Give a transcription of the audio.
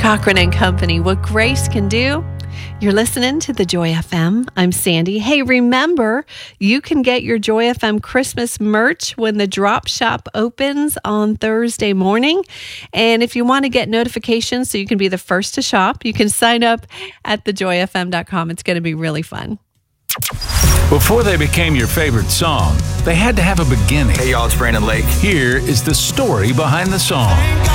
Cochran and Company, What Grace Can Do. You're listening to the Joy FM. I'm Sandy. Hey, remember, you can get your Joy FM Christmas merch when the drop shop opens on Thursday morning. And if you want to get notifications so you can be the first to shop, you can sign up at thejoyfm.com. It's going to be really fun. Before they became your favorite song, they had to have a beginning. Hey y'all, it's Brandon Lake. Here is the story behind the song.